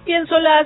Bien, son las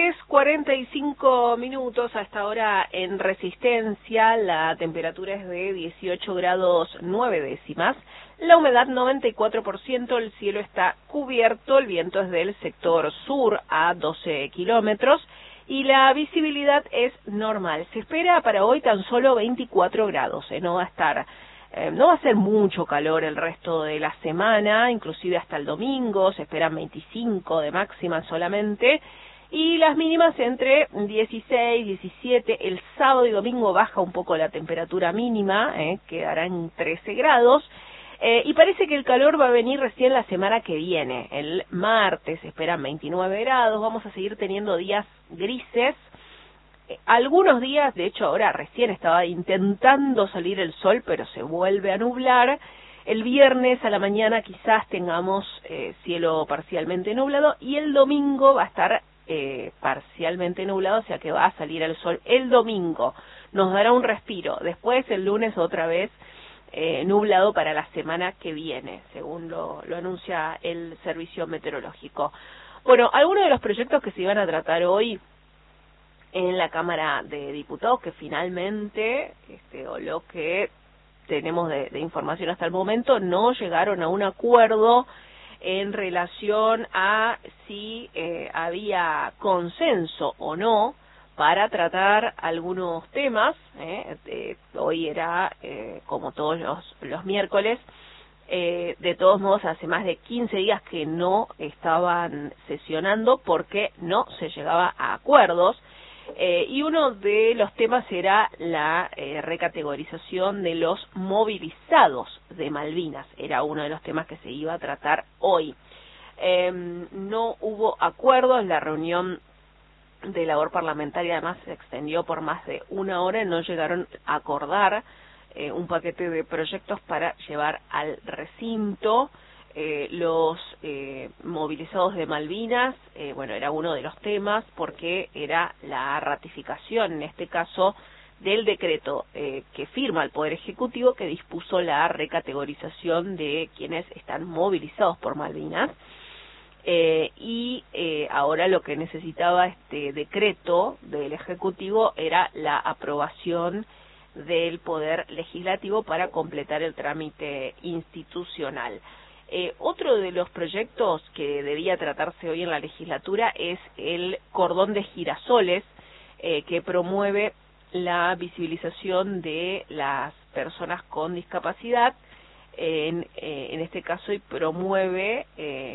10:45 a esta hora en Resistencia. La temperatura es de 18 grados 9 décimas. La humedad 94%, el cielo está cubierto, el viento es del sector sur a 12 kilómetros y la visibilidad es normal. Se espera para hoy tan solo 24 grados, no va a ser mucho calor el resto de la semana, inclusive hasta el domingo, se esperan 25 de máxima solamente, y las mínimas entre 16, 17, el sábado y domingo baja un poco la temperatura mínima, quedará en 13 grados, y parece que el calor va a venir recién la semana que viene. El martes se esperan 29 grados, vamos a seguir teniendo días grises. Algunos días, de hecho ahora recién estaba intentando salir el sol, pero se vuelve a nublar. El viernes a la mañana quizás tengamos cielo parcialmente nublado y el domingo va a estar parcialmente nublado, o sea que va a salir el sol el domingo. Nos dará un respiro. Después el lunes otra vez nublado para la semana que viene, según lo anuncia el servicio meteorológico. Bueno, algunos de los proyectos que se iban a tratar hoy en la Cámara de Diputados, que finalmente, o lo que tenemos de información hasta el momento, no llegaron a un acuerdo en relación a si había consenso o no para tratar algunos temas. Hoy era, como todos los miércoles, de todos modos hace más de 15 días que no estaban sesionando porque no se llegaba a acuerdos. Y uno de los temas era la recategorización de los movilizados de Malvinas. Era uno de los temas que se iba a tratar hoy. No hubo acuerdos, la reunión de labor parlamentaria además se extendió por más de una hora y no llegaron a acordar un paquete de proyectos para llevar al recinto. Los movilizados de Malvinas, era uno de los temas porque era la ratificación, en este caso, del decreto que firma el Poder Ejecutivo que dispuso la recategorización de quienes están movilizados por Malvinas. Ahora lo que necesitaba este decreto del Ejecutivo era la aprobación del Poder Legislativo para completar el trámite institucional. Otro de los proyectos que debía tratarse hoy en la legislatura es el cordón de girasoles que promueve la visibilización de las personas con discapacidad, en este caso, y promueve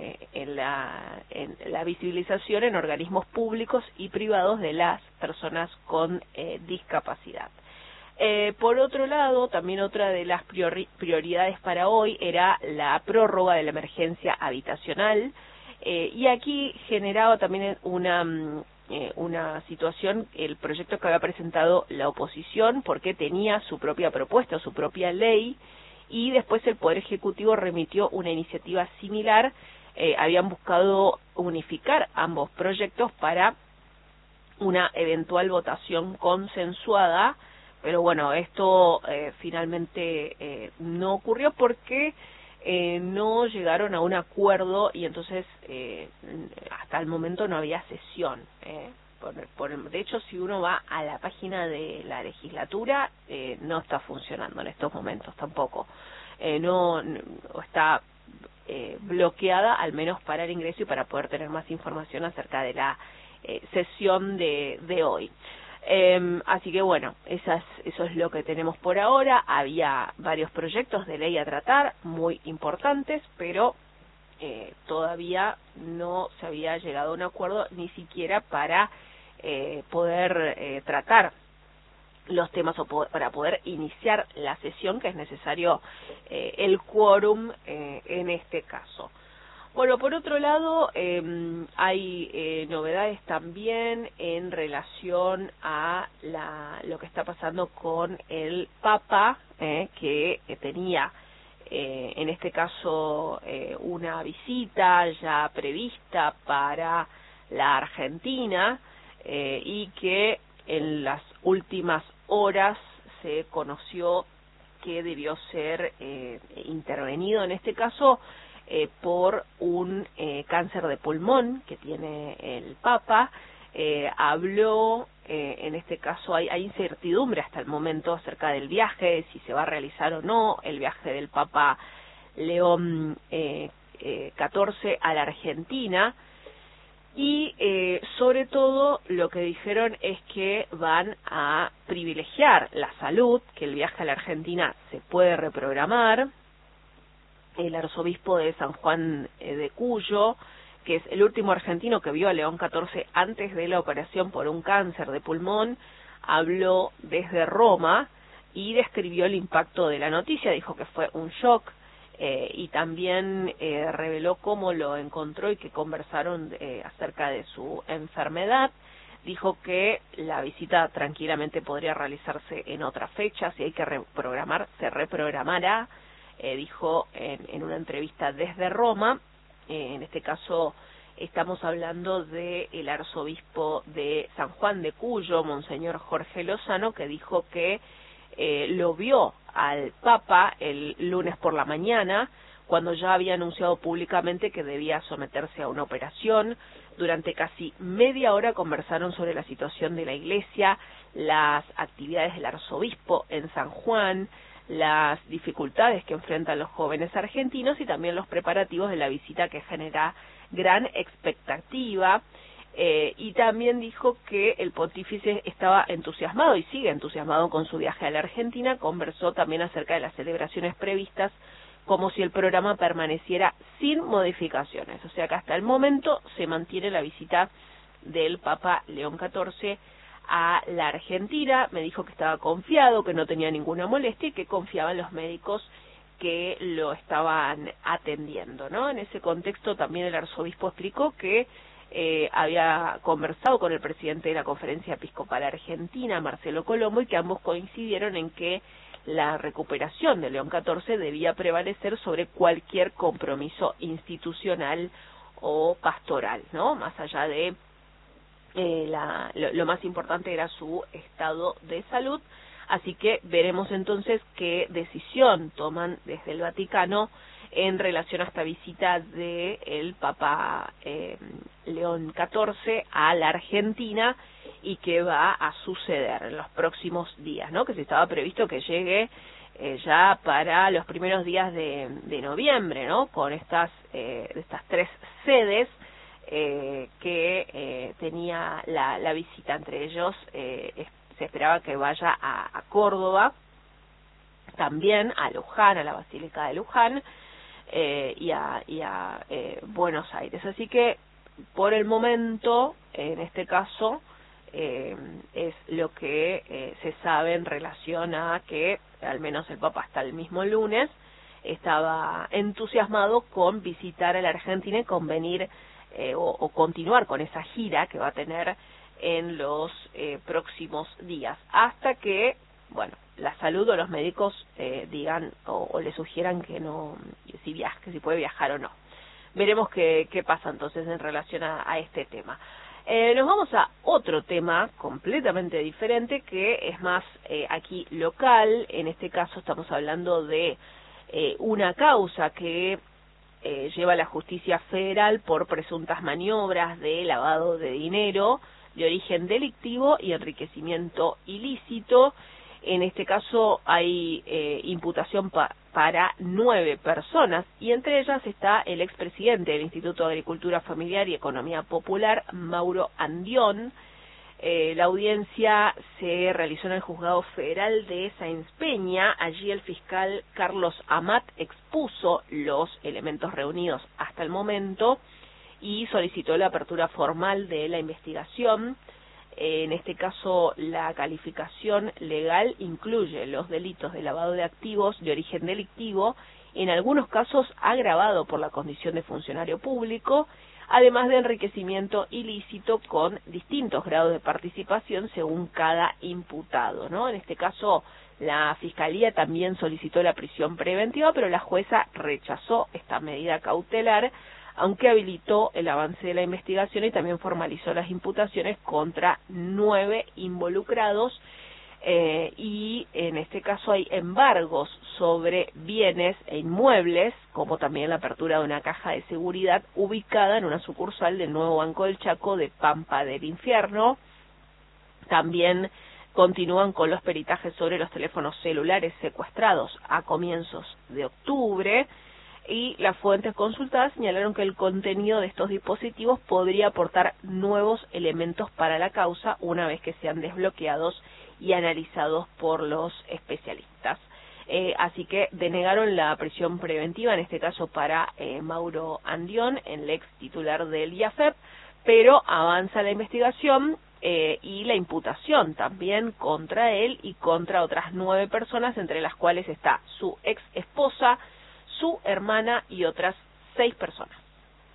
la visibilización en organismos públicos y privados de las personas con discapacidad. Por otro lado, también otra de las prioridades para hoy era la prórroga de la emergencia habitacional, y aquí generaba también una situación, el proyecto que había presentado la oposición, porque tenía su propia propuesta, su propia ley, y después el Poder Ejecutivo remitió una iniciativa similar. Habían buscado unificar ambos proyectos para una eventual votación consensuada, pero bueno, esto finalmente no ocurrió porque no llegaron a un acuerdo y entonces hasta el momento no había sesión. De hecho, si uno va a la página de la legislatura, no está funcionando en estos momentos tampoco. No está bloqueada, al menos para el ingreso y para poder tener más información acerca de la sesión de hoy. Así que bueno, eso es lo que tenemos por ahora. Había varios proyectos de ley a tratar, muy importantes, pero todavía no se había llegado a un acuerdo ni siquiera para poder tratar los temas o para poder iniciar la sesión, que es necesario el quórum en este caso. Bueno, por otro lado, hay novedades también en relación a lo que está pasando con el Papa, que tenía, en este caso, una visita ya prevista para la Argentina, y que en las últimas horas se conoció que debió ser intervenido, en este caso, por un cáncer de pulmón que tiene el Papa. Habló, en este caso hay incertidumbre hasta el momento acerca del viaje, si se va a realizar o no el viaje del Papa León XIV a la Argentina. Y sobre todo lo que dijeron es que van a privilegiar la salud, que el viaje a la Argentina se puede reprogramar. El arzobispo de San Juan de Cuyo, que es el último argentino que vio a León XIV antes de la operación por un cáncer de pulmón, habló desde Roma y describió el impacto de la noticia. Dijo que fue un shock y también reveló cómo lo encontró y que conversaron acerca de su enfermedad. Dijo que la visita tranquilamente podría realizarse en otra fecha, si hay que reprogramar, se reprogramará. Dijo en una entrevista desde Roma. En este caso estamos hablando del arzobispo de San Juan de Cuyo, Monseñor Jorge Lozano, que dijo que lo vio al Papa el lunes por la mañana, cuando ya había anunciado públicamente que debía someterse a una operación. Durante casi media hora conversaron sobre la situación de la Iglesia, las actividades del arzobispo en San Juan, las dificultades que enfrentan los jóvenes argentinos y también los preparativos de la visita, que genera gran expectativa. Y también dijo que el pontífice estaba entusiasmado y sigue entusiasmado con su viaje a la Argentina. Conversó también acerca de las celebraciones previstas, como si el programa permaneciera sin modificaciones. O sea que hasta el momento se mantiene la visita del Papa León XIV a la Argentina. Me dijo que estaba confiado, que no tenía ninguna molestia y que confiaba en los médicos que lo estaban atendiendo, ¿no? En ese contexto también el arzobispo explicó que había conversado con el presidente de la Conferencia Episcopal Argentina, Marcelo Colombo, y que ambos coincidieron en que la recuperación de León XIV debía prevalecer sobre cualquier compromiso institucional o pastoral, ¿no? Más allá de lo más importante era su estado de salud. Así que veremos entonces qué decisión toman desde el Vaticano en relación a esta visita del Papa León XIV a la Argentina y qué va a suceder en los próximos días, ¿no? Que se estaba previsto que llegue ya para los primeros días de noviembre, ¿no? Con estas 3 sedes que tenía la visita. Entre ellos se esperaba que vaya a Córdoba, también a Luján, a la Basílica de Luján, y a Buenos Aires. Así que por el momento, en este caso, es lo que se sabe en relación a que al menos el Papa hasta el mismo lunes estaba entusiasmado con visitar a la Argentina y con venir o continuar con esa gira que va a tener en los próximos días, hasta que, bueno, la salud o los médicos digan o le sugieran que no, que si puede viajar o no. Veremos qué pasa entonces en relación a este tema. Nos vamos a otro tema completamente diferente, que es más aquí local. En este caso estamos hablando de una causa que lleva la justicia federal por presuntas maniobras de lavado de dinero de origen delictivo y enriquecimiento ilícito. En este caso hay imputación para 9 personas, y entre ellas está el expresidente del Instituto de Agricultura Familiar y Economía Popular, Mauro Andión. La audiencia se realizó en el Juzgado Federal de Sáenz Peña. Allí el fiscal Carlos Amat expuso los elementos reunidos hasta el momento y solicitó la apertura formal de la investigación. En este caso, la calificación legal incluye los delitos de lavado de activos de origen delictivo, en algunos casos agravado por la condición de funcionario público, además de enriquecimiento ilícito con distintos grados de participación según cada imputado, ¿no? En este caso, la Fiscalía también solicitó la prisión preventiva, pero la jueza rechazó esta medida cautelar, aunque habilitó el avance de la investigación y también formalizó las imputaciones contra 9 involucrados. y en este caso hay embargos sobre bienes e inmuebles, como también la apertura de una caja de seguridad ubicada en una sucursal del nuevo Banco del Chaco de Pampa del Infierno. También continúan con los peritajes sobre los teléfonos celulares secuestrados a comienzos de octubre, y las fuentes consultadas señalaron que el contenido de estos dispositivos podría aportar nuevos elementos para la causa una vez que sean desbloqueados y analizados por los especialistas. Así que denegaron la prisión preventiva, en este caso para Mauro Andión, el ex titular del IAFEP, pero avanza la investigación y la imputación también contra él y contra otras 9 personas, entre las cuales está su ex esposa, su hermana y otras 6 personas.